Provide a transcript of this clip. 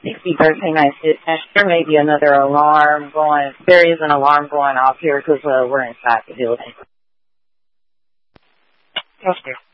601396. There may be another alarm going. There is an alarm going off here because we're inside the building. That's good.